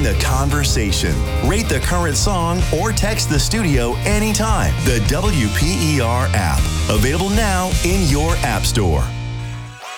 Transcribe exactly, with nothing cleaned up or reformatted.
the conversation. Rate the current song or text the studio anytime. The W P E R app. Available now in your app store.